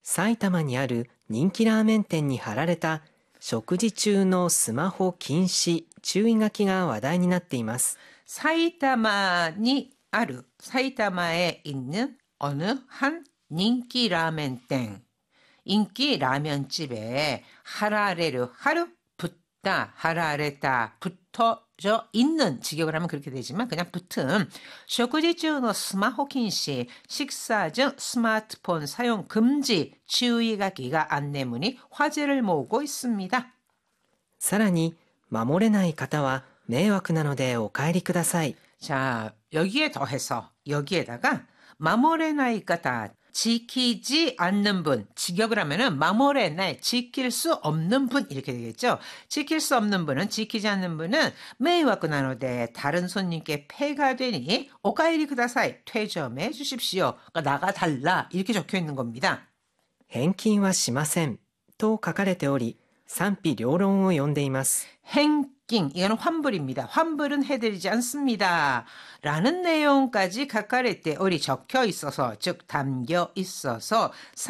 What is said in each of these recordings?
埼玉にある人気ラーメン店に貼られた食事中のスマホ禁止注意書きが話題になっています。 사이타마니 아르, 사이타마에 있는 어느 한 인기 라멘땡, 인기 라면집에 하라레르, 하루 붙다, 하라레다, 붙어져 있는, 직역을 하면 그렇게 되지만 그냥 붙은 쇼쿠지주노 스마호 킨시, 식사 중 스마트폰 사용 금지 주의가기가 안내문이 화제를 모으고 있습니다. さらに守れない方は迷惑なのでお帰りください。 자, 여기에 더해서 여기에다가 마모레나이까다, 지키지 않는 분, 직역을 하면은 마모레나이, 지킬 수 없는 분 이렇게 되겠죠. 지킬 수 없는 분은, 지키지 않는 분은 메이와쿠 나노데, 다른 손님께 폐가 되니 오카에리 쿠다사이, 퇴점해 주십시오. 그러니까 나가달라 이렇게 적혀 있는 겁니다. 返金はしませんと書かれており、賛否両論を呼んでいます。 행킹, 이거는 환불입니다. 환불은 해드리지 않습니다. 라는 내용까지 가까레때 어리 적혀 있어서, 즉 담겨 있어서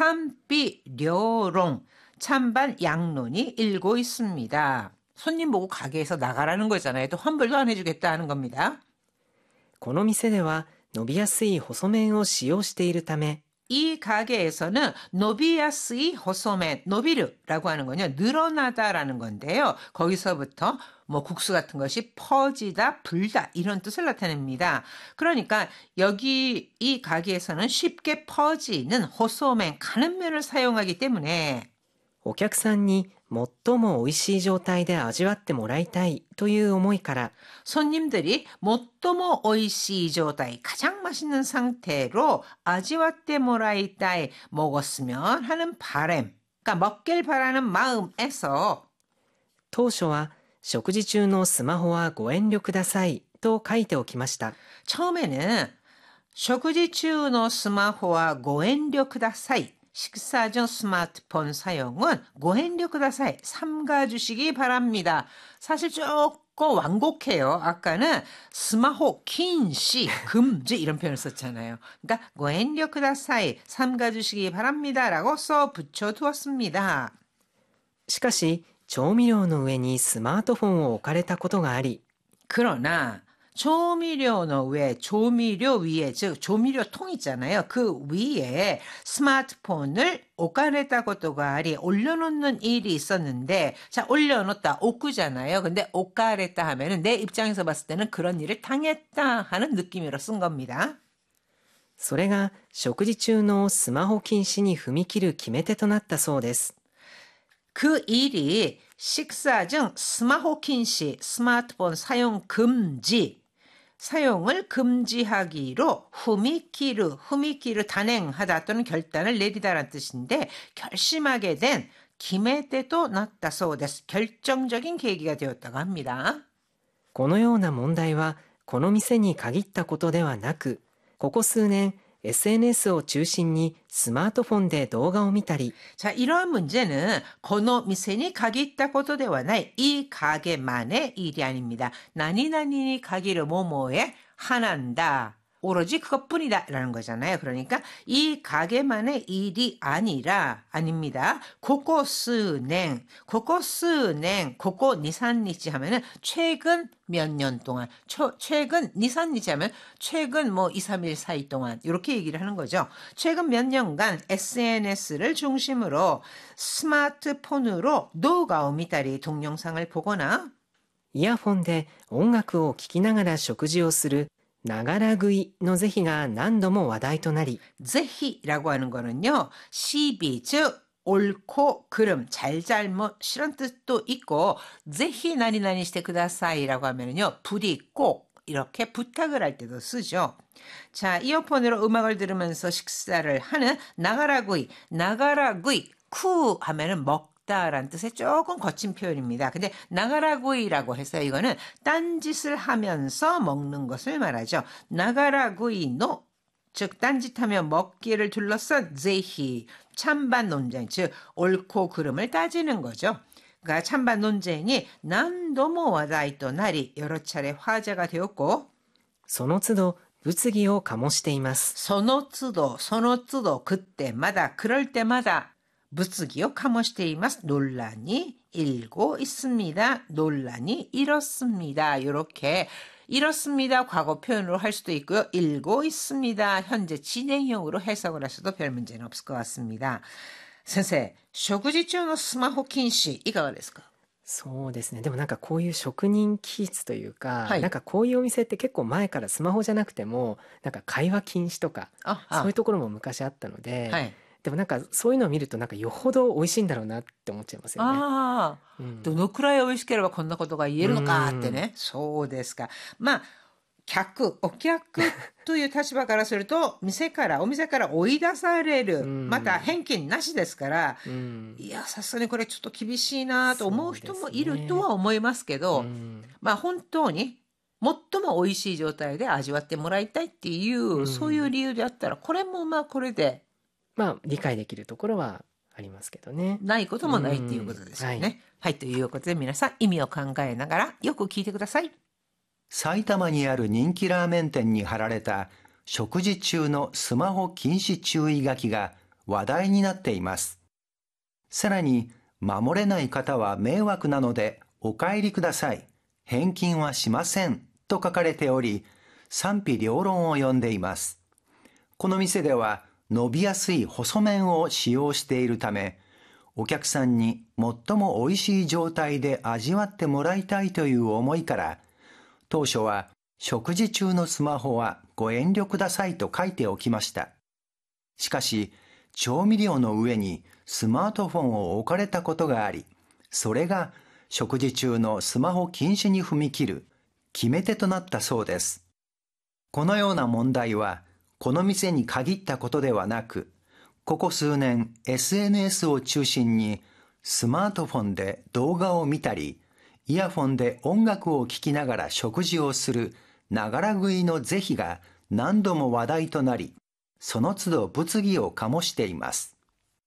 산비료롱, 찬반 양론이 일고 있습니다. 손님 보고 가게에서 나가라는 거잖아요. 또 환불도 안 해주겠다 하는 겁니다. この店では伸びやすい細麺を使用しているため、 이 가게에서는 노비야스이 호소멘, 노비르라고 하는 건요, 늘어나다라는 건데요. 거기서부터 뭐 국수 같은 것이 퍼지다, 불다 이런 뜻을 나타냅니다. 그러니까 여기 이 가게에서는 쉽게 퍼지는 호소멘, 가는 면을 사용하기 때문에 お客さんに最も美味しい状態で味わってもらいたいという思いから、 손님들이 모토모 오이시状態, 가장 맛있는 상태로 아지와떼 모라이따이, 먹었으면 하는 바람, 그러니까 먹길 바라는 마음에서 当初は食事中のスマホはご遠慮くださいと書いておきました。 처음에는 쇼쿠지中の 스마호와 고엔료 쿠다사이, 식사 중 스마트폰 사용은 고엔료 쿠다사이, 삼가주시기 바랍니다. 사실 조금 완곡해요. 아까는 스마호禁止, 금지 이런 표현을 썼잖아요. 그러니까 고엔료 쿠다사이, 삼가주시기 바랍니다 라고 써 붙여두었습니다. しかし調味料の上にスマートフォンを置かれたことがあり、 그러나 조미료의 위에, 조미료 위에, 즉 조미료 통 있잖아요. 그 위에 스마트폰을 오카레타고토가 아리, 올려놓는 일이 있었는데, 자, 올려놓다, 오쿠잖아요. 근데 오카레타 하면은 내 입장에서 봤을 때는 그런 일을 당했다 하는 느낌으로 쓴 겁니다. それが食事中のスマホ禁止に踏み切る決め手となったそうです。 그 일이 식사 중 스마호 킨시, 스마트폰 사용 금지, 사용을 금지하기로 후미키르 단행하다 또는 결단을 내리다라는 뜻인데, 결심하게 된 기메테도 났다そうです. 결정적인 계기가 되었다고 합니다. このような問題はこの店に限ったことではなく、ここ数年 SNS を中心にスマートフォンで動画を見たり、 자, 이러한 문제는 この店に限ったことではない、이 가게만의 일이 아닙니다. 나니나니 가기를 뭐뭐에 한한다, 오로지 그것뿐이다 라는 거잖아요. 그러니까 이 가게만의 일이 아닙니다. 고코스냉, 고코 2, 3日 하면은 최근 몇 년 동안, 최근 2, 3日 하면 최근 뭐 2, 3일 사이 동안 이렇게 얘기를 하는 거죠. 최근 몇 년간 SNS를 중심으로 스마트폰으로 노가오 미다리, 동영상을 보거나 イヤフォンで音楽を聴きながら食事をするながら食いの是非が何度も話題となり、 제히라고 하는 거는요, 시비, 즉 옳고 그름, 잘잘못 이런 뜻도 있고, 제히 나니나니 시테 쿠다사이라고 하면은요, 부디 꼭 이렇게 부탁을 할 때도 쓰죠. 자, 이어폰으로 음악을 들으면서 식사를 하는 나가라구이, 쿠 하면은 먹다라는 뜻의 조금 거친 표현입니다. 근데 나가라구이라고 해서 이거는 딴짓을 하면서 먹는 것을 말하죠. 나가라구이노, 즉 딴짓하며 먹기를 둘러싼 제히, 찬반 논쟁, 즉 옳고 그름을 따지는 거죠. 그러니까 찬반 논쟁이 난도모 와다이 또 나리, 여러 차례 화제가 되었고, その都度物議を醸しています。 その都度、その都度、그때마다, 그럴 때마다物議を 醸しています. 논란이 일고 있습니다. 논란이 일었습니다. 이렇게 이렇습니다. 과거 표현으로 할 수도 있고요. 일고 있습니다. 현재 진행형으로 해석을 하셔도 별 문제는 없을 것 같습니다. 선생, 食事中のスマホ禁止いかがですか？ そうですね。でもなんかこういう職人気質というか、 はいなんかこういうお店って結構前からスマホじゃなくても、なんか会話禁止とか、そういうところも昔あったので、 はい。 でもなんかそういうのを見るとなんかよほど美味しいんだろうなって思っちゃいますよね。 ああ、 うん、 どのくらい美味しければこんなことが言えるのかってね。そうですか。まあ、お客という立場からすると、お店から追い出される、また返金なしですから、いや、さすがにこれちょっと厳しいなと思う人もいるとは思いますけど、まあ本当に最も美味しい状態で味わってもらいたいっていう、そういう理由であったら、これもまあこれで、 まあ理解できるところはありますけどね。 ないこともないっていうことですよね。はい、ということで皆さん意味を考えながらよく聞いてください。 埼玉にある人気ラーメン店に貼られた食事中のスマホ禁止注意書きが話題になっています。さらに、守れない方は迷惑なのでお帰りください。返金はしませんと書かれており、賛否両論を呼んでいます。この店では伸びやすい細麺を使用しているため、お客さんに最も美味しい状態で味わってもらいたいという思いから、当初は食事中のスマホはご遠慮くださいと書いておきました。しかし、調味料の上にスマートフォンを置かれたことがあり、それが食事中のスマホ禁止に踏み切る決め手となったそうです。このような問題は、この店に限ったことではなく、ここ数年 SNS を中心にスマートフォンで動画を見たり、イヤフォンで音楽を聴きながら食事をするながら食いの是非が何度も話題となり、その都度物議を醸しています。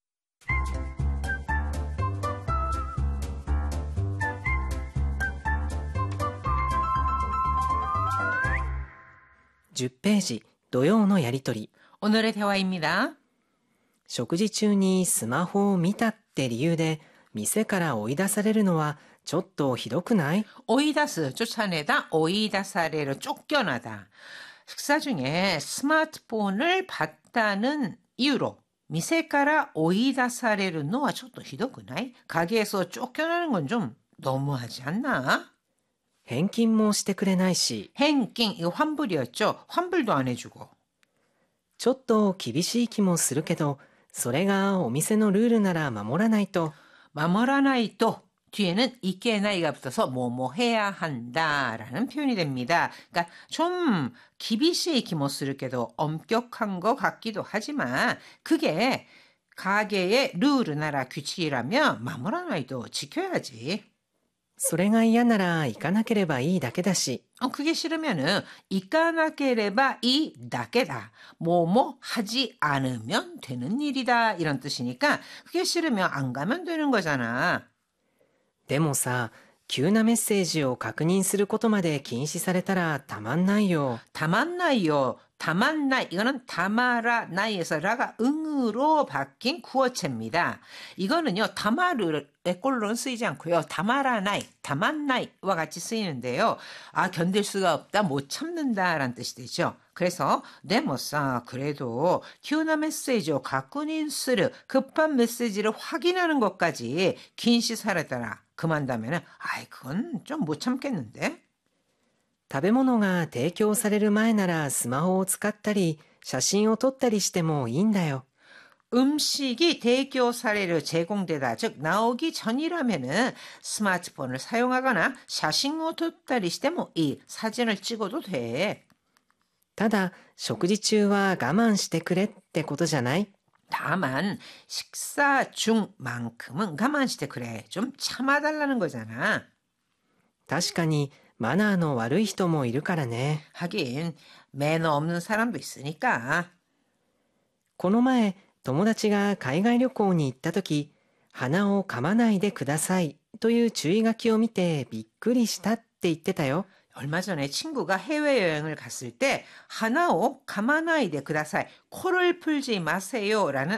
10ページ、土曜のやりとり。 오늘의 대화입니다. 食事中にスマホを見たって理由で店から追い出されるのはちょっとひどくない？ 오이다스, 쫓아내다, 오이다사레로 쫓겨나다. 식사 중에 스마트폰을 봤다는 이유로 미세카라 오이다사레를 노아 좀ひどくない? 가게에서 쫓겨나는 건 좀 너무하지 않나? 返金もしてくれないし、 행킹, 이거 환불이었죠? 환불도 안 해주고. ちょっと厳しい気もするけど、それがお店のルールなら守らないと。 마모라나이또 뒤에는 이케나이가 붙어서 뭐뭐 해야 한다라는 표현이 됩니다. 그러니까 좀 기비시의 기모스르게도 엄격한 것 같기도 하지만 그게 가게의 룰이나라 규칙이라면 마모라나이도 지켜야지. それが嫌なら行かなければいいだけだし。 그게 싫으면은 이까나케레바 이 다케다. 뭐뭐 하지 않으면 되는 일이다 이런 뜻이니까 그게 싫으면 안 가면 되는 거잖아. でもさ、急なメッセージを確認することまで禁止されたらたまんないよ。 다만나이요. 다만나이. 이거는 다마라나이에서 라가 응으로 바뀐 구어체입니다. 이거는요. 다마르의 꼴로는 쓰이지 않고요. 다마라나이, 다만나이와 같이 쓰이는데요. 아, 견딜 수가 없다, 못 참는다라는 뜻이 되죠. 그래서 네모사 그래도 큐나 메시지を 確認する 급한 메시지를 확인하는 것까지 긴시 사례다라 그만다면은 아이 그건 좀 못 참겠는데. 食べ物が提供される前ならスマホを使ったり写真を撮ったりしてもいいんだよ。 음식이提供 사례를 제공되다, 즉 나오기 전이라면은 스마트폰을 사용하거나 사진을 撮ったりしてもいい. 사진을 찍어도 돼. ただ食事中は我慢してくれってことじゃない？ 다만 식사 중만큼은 我慢してくれ. 좀 참아달라는 거잖아. 確かにマナーの悪い人もいるからね。 하긴 매너 없는 사람도 있으니까. この前友達が海外旅行に行った時、鼻を噛まないでくださいという注意書きを見てびっくりしたって言ってたよ。 얼마 전에 친구가 해외여행을 갔을 때 하나오 가마나이데 쿠다사이 코를 풀지 마세요라는